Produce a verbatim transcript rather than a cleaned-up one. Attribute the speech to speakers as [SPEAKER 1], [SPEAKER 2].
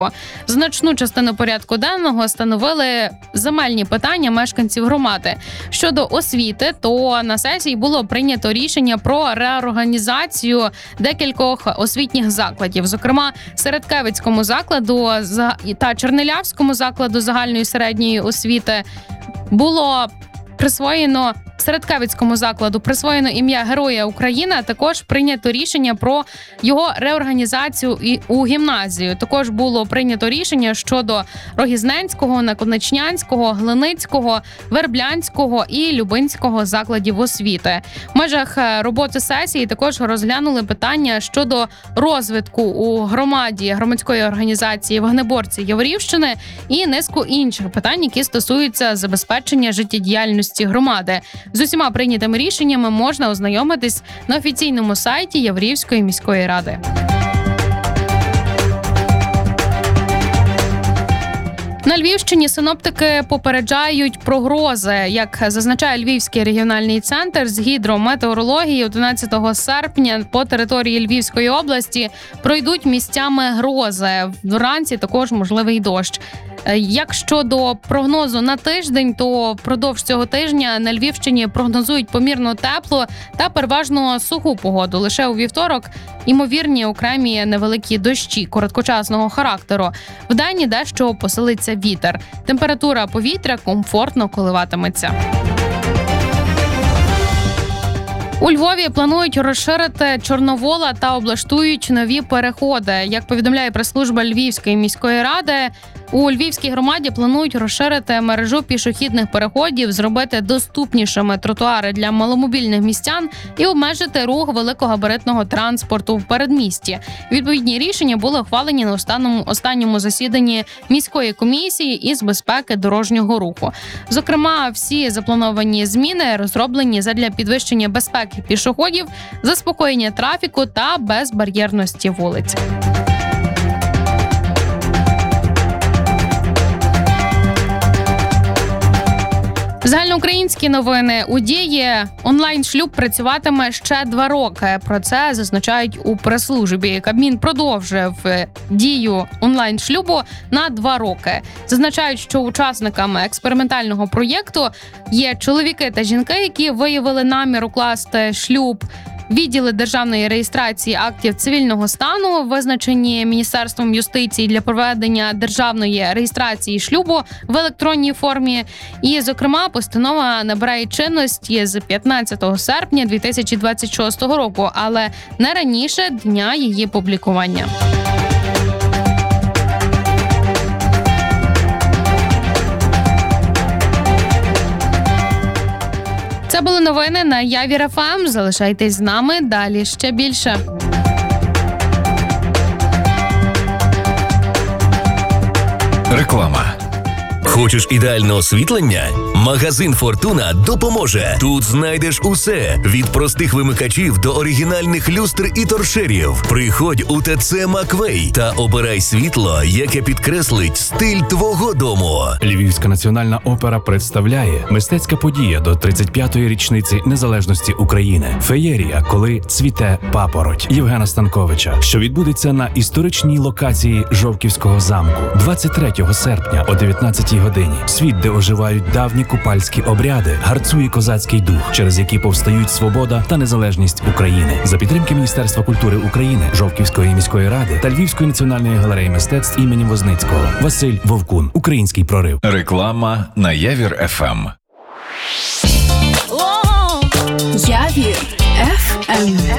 [SPEAKER 1] Значну частину порядку денного становили земельні питання мешканців громади. Щодо освіти, то на сесії було прийнято рішення про реорганізацію декількох освітніх закладів. Зокрема, Середкевицькому закладу та Чернелявському закладу загальної середньої освіти було присвоєно Середкевицькому закладу присвоєно ім'я Героя України, а також прийнято рішення про його реорганізацію і у гімназію. Також було прийнято рішення щодо Рогізненського, Наконечнянського, Глиницького, Верблянського і Любинського закладів освіти. В межах роботи сесії також розглянули питання щодо розвитку у громаді громадської організації «Вогнеборці Яворівщини» і низку інших питань, які стосуються забезпечення життєдіяльності громади. З усіма прийнятими рішеннями можна ознайомитись на офіційному сайті Яворівської міської ради. На Львівщині синоптики попереджають про грози. Як зазначає Львівський регіональний центр з гідрометеорології, одинадцятого серпня по території Львівської області пройдуть місцями грози. Вранці також можливий дощ. Як щодо прогнозу на тиждень, то впродовж цього тижня на Львівщині прогнозують помірно теплу та переважно суху погоду. Лише у вівторок ймовірні окремі невеликі дощі короткочасного характеру. Вдень дещо посилиться вітер. Температура повітря комфортно коливатиметься. У Львові планують розширити Чорновола та облаштують нові переходи. Як повідомляє прес-служба Львівської міської ради, у Львівській громаді планують розширити мережу пішохідних переходів, зробити доступнішими тротуари для маломобільних містян і обмежити рух великогабаритного транспорту в передмісті. Відповідні рішення були ухвалені на останньому, останньому засіданні міської комісії із безпеки дорожнього руху. Зокрема, всі заплановані зміни розроблені задля підвищення безпеки пішоходів, заспокоєння трафіку та безбар'єрності вулиць. Загальноукраїнські новини. У дії онлайн-шлюб працюватиме ще два роки. Про це зазначають у прес-службі. Кабмін продовжив дію онлайн-шлюбу на два роки. Зазначають, що учасниками експериментального проєкту є чоловіки та жінки, які виявили намір укласти шлюб. Відділи державної реєстрації актів цивільного стану, визначені Міністерством юстиції для проведення державної реєстрації шлюбу в електронній формі. І, зокрема, постанова набирає чинності з п'ятнадцятого серпня дві тисячі двадцять шостого року, але не раніше дня її публікування. Це були новини на Явір еф ем. Залишайтесь з нами, далі ще більше.
[SPEAKER 2] Реклама. Хочеш ідеальне освітлення? Магазин «Фортуна» допоможе. Тут знайдеш усе – від простих вимикачів до оригінальних люстр і торшерів. Приходь у ТЦ «Маквей» та обирай світло, яке підкреслить стиль твого дому.
[SPEAKER 3] Львівська національна опера представляє мистецька подія до тридцять п'ятої річниці незалежності України. Феєрія, коли цвіте папороть Євгена Станковича, що відбудеться на історичній локації Жовківського замку двадцять третього серпня о дев'ятнадцятій годині. Світ, де оживають давні купальські обряди, гарцує козацький дух, через які повстають свобода та незалежність України. За підтримки Міністерства культури України, Жовківської міської ради та Львівської національної галереї мистецтв імені Возницького. Василь Вовкун. Український прорив.
[SPEAKER 2] Реклама на Явір еф ем.
[SPEAKER 4] Явір еф ем.